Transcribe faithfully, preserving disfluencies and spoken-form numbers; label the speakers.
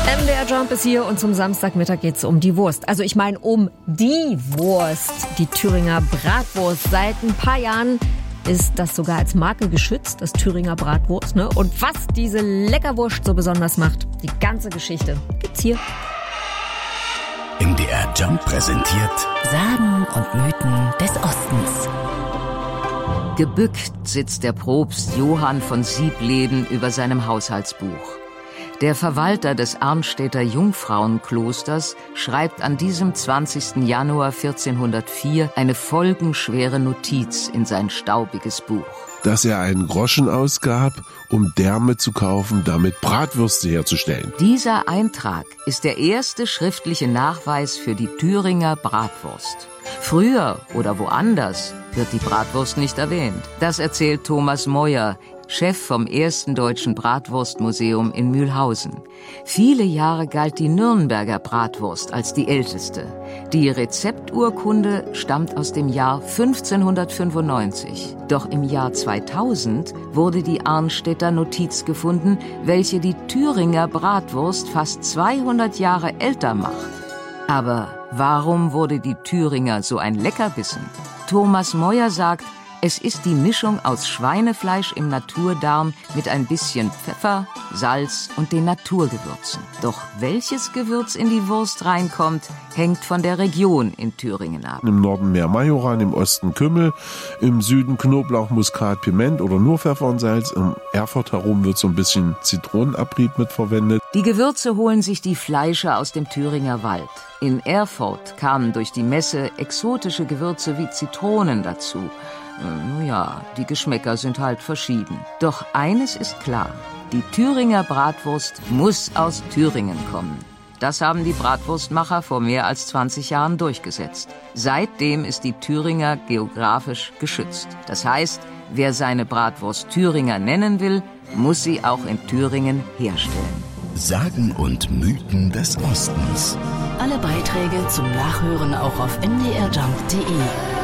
Speaker 1: M D R Jump ist hier und zum Samstagmittag geht's um die Wurst. Also ich meine um die Wurst, die Thüringer Bratwurst. Seit ein paar Jahren ist das sogar als Marke geschützt, das Thüringer Bratwurst. Ne? Und was diese Leckerwurst so besonders macht, die ganze Geschichte gibt's hier.
Speaker 2: M D R Jump präsentiert
Speaker 3: Sagen und Mythen des Ostens.
Speaker 4: Gebückt sitzt der Propst Johann von Siebleden über seinem Haushaltsbuch. Der Verwalter des Arnstädter Jungfrauenklosters schreibt an diesem zwanzigsten Januar vierzehnhundertvier eine folgenschwere Notiz in sein staubiges Buch.
Speaker 5: Dass er einen Groschen ausgab, um Därme zu kaufen, damit Bratwürste herzustellen.
Speaker 4: Dieser Eintrag ist der erste schriftliche Nachweis für die Thüringer Bratwurst. Früher oder woanders wird die Bratwurst nicht erwähnt. Das erzählt Thomas Meuer, Chef vom ersten deutschen Bratwurstmuseum in Mühlhausen. Viele Jahre galt die Nürnberger Bratwurst als die älteste. Die Rezepturkunde stammt aus dem Jahr fünfzehnhundertfünfundneunzig. Doch im Jahr zweitausend wurde die Arnstädter Notiz gefunden, welche die Thüringer Bratwurst fast zweihundert Jahre älter macht. Aber warum wurde die Thüringer so ein Leckerbissen? Thomas Meuer sagt, es ist die Mischung aus Schweinefleisch im Naturdarm mit ein bisschen Pfeffer, Salz und den Naturgewürzen. Doch welches Gewürz in die Wurst reinkommt, hängt von der Region in Thüringen ab.
Speaker 5: Im Norden mehr Majoran, im Osten Kümmel, im Süden Knoblauch, Muskat, Piment oder nur Pfeffer und Salz. Im Erfurt herum wird so ein bisschen Zitronenabrieb mit verwendet.
Speaker 4: Die Gewürze holen sich die Fleischer aus dem Thüringer Wald. In Erfurt kamen durch die Messe exotische Gewürze wie Zitronen dazu. Nun ja, die Geschmäcker sind halt verschieden. Doch eines ist klar, die Thüringer Bratwurst muss aus Thüringen kommen. Das haben die Bratwurstmacher vor mehr als zwanzig Jahren durchgesetzt. Seitdem ist die Thüringer geografisch geschützt. Das heißt, wer seine Bratwurst Thüringer nennen will, muss sie auch in Thüringen herstellen.
Speaker 2: Sagen und Mythen des Ostens.
Speaker 3: Alle Beiträge zum Nachhören auch auf m d r jump punkt d e.